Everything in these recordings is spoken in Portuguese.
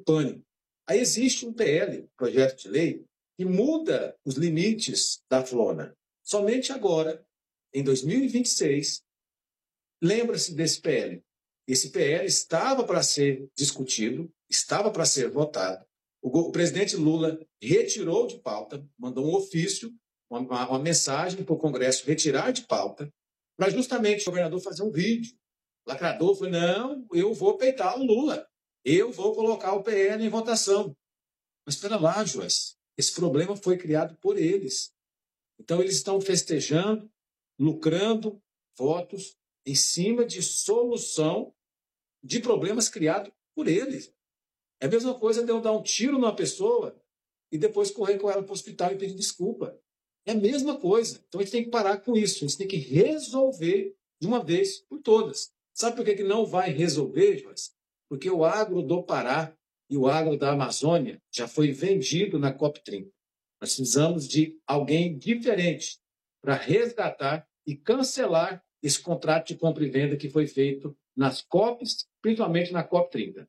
pânico. Aí existe um PL, projeto de lei, que muda os limites da flona. Somente agora, em 2026, lembra-se desse PL. Esse PL estava para ser discutido, estava para ser votado. O presidente Lula retirou de pauta, mandou um ofício, uma mensagem para o Congresso retirar de pauta, para justamente o governador fazer um vídeo. O lacrador falou, não, eu vou peitar o Lula, eu vou colocar o PL em votação. Mas espera lá, Joyce, esse problema foi criado por eles. Então eles estão festejando, lucrando votos em cima de solução de problemas criados por eles. É a mesma coisa de eu dar um tiro numa pessoa e depois correr com ela para o hospital e pedir desculpa. É a mesma coisa. Então a gente tem que parar com isso. A gente tem que resolver de uma vez por todas. Sabe por que não vai resolver, Joyce? Porque o agro do Pará e o agro da Amazônia já foi vendido na COP30. Nós precisamos de alguém diferente para resgatar e cancelar esse contrato de compra e venda que foi feito nas COPs, principalmente na COP30.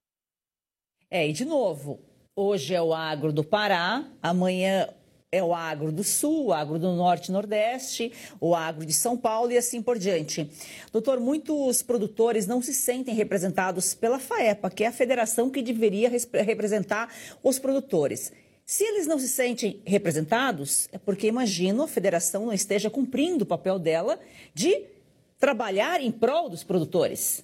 E de novo, hoje é o agro do Pará, amanhã é o agro do Sul, o agro do Norte e Nordeste, o agro de São Paulo e assim por diante. Doutor, muitos produtores não se sentem representados pela FAEPA, que é a federação que deveria representar os produtores. Se eles não se sentem representados, é porque, imagino, a federação não esteja cumprindo o papel dela de trabalhar em prol dos produtores.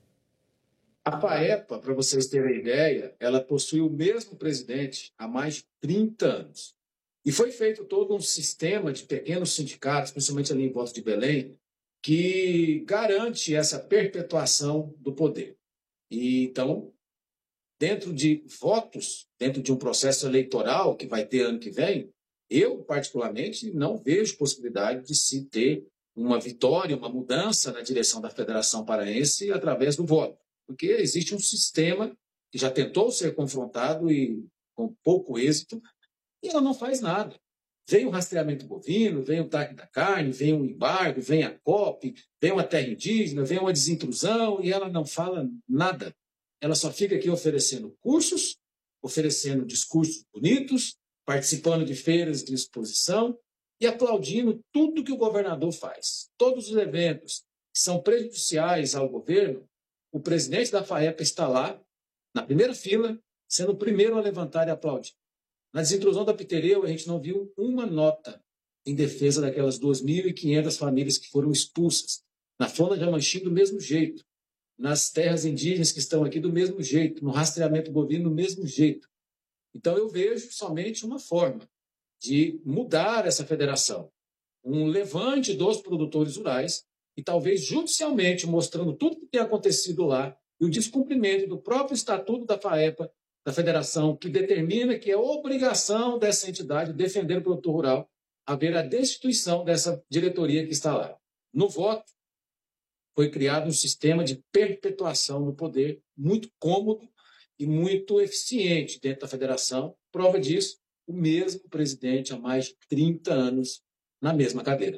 A FAEPA, para vocês terem ideia, ela possui o mesmo presidente há mais de 30 anos. E foi feito todo um sistema de pequenos sindicatos, principalmente ali em Volta de Belém, que garante essa perpetuação do poder. E, então, dentro de votos, dentro de um processo eleitoral que vai ter ano que vem, eu, particularmente, não vejo possibilidade de se ter uma vitória, uma mudança na direção da Federação Paraense através do voto. Porque existe um sistema que já tentou ser confrontado e com pouco êxito, e ela não faz nada. Vem o rastreamento bovino, vem o TAC da carne, vem o embargo, vem a COP, vem uma terra indígena, vem uma desintrusão, e ela não fala nada. Ela só fica aqui oferecendo cursos, oferecendo discursos bonitos, participando de feiras de exposição e aplaudindo tudo que o governador faz. Todos os eventos que são prejudiciais ao governo, o presidente da FAEPA está lá, na primeira fila, sendo o primeiro a levantar e aplaudir. Na desintrusão da Pitereu, a gente não viu uma nota em defesa daquelas 2.500 famílias que foram expulsas. Na Flona de Amanchim, do mesmo jeito. Nas terras indígenas que estão aqui, do mesmo jeito. No rastreamento bovino, do mesmo jeito. Então, eu vejo somente uma forma de mudar essa federação. Um levante dos produtores rurais e talvez judicialmente mostrando tudo o que tem acontecido lá e o descumprimento do próprio estatuto da FAEPA, da federação, que determina que é obrigação dessa entidade defender o produtor rural, haver a destituição dessa diretoria que está lá. No voto, foi criado um sistema de perpetuação do poder muito cômodo e muito eficiente dentro da federação. Prova disso, o mesmo presidente há mais de 30 anos na mesma cadeira.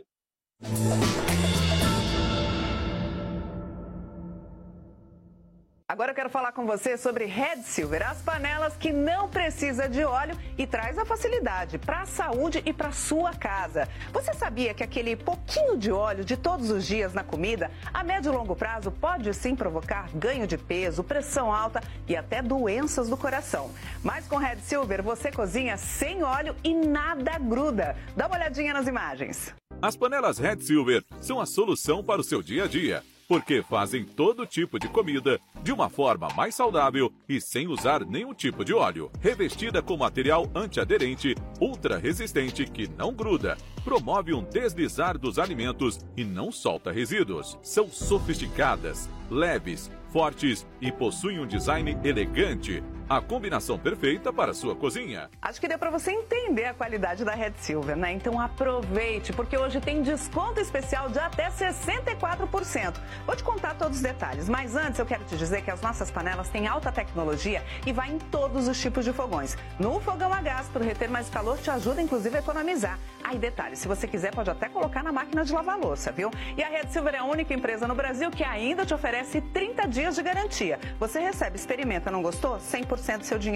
Agora eu quero falar com você sobre Red Silver, as panelas que não precisa de óleo e traz a facilidade para a saúde e para a sua casa. Você sabia que aquele pouquinho de óleo de todos os dias na comida, a médio e longo prazo, pode sim provocar ganho de peso, pressão alta e até doenças do coração. Mas com Red Silver você cozinha sem óleo e nada gruda. Dá uma olhadinha nas imagens. As panelas Red Silver são a solução para o seu dia a dia, porque fazem todo tipo de comida de uma forma mais saudável e sem usar nenhum tipo de óleo. Revestida com material antiaderente, ultra resistente que não gruda, promove um deslizar dos alimentos e não solta resíduos. São sofisticadas, leves, fortes e possuem um design elegante. A combinação perfeita para a sua cozinha. Acho que deu para você entender a qualidade da Red Silver, né? Então aproveite, porque hoje tem desconto especial de até 64%. Vou te contar todos os detalhes, mas antes eu quero te dizer que as nossas panelas têm alta tecnologia e vai em todos os tipos de fogões. No fogão a gás, para reter mais calor, te ajuda inclusive a economizar. Aí detalhe, se você quiser pode até colocar na máquina de lavar louça, viu? E a Red Silver é a única empresa no Brasil que ainda te oferece 30 dias de garantia. Você recebe, experimenta, não gostou? 100% do seu dinheiro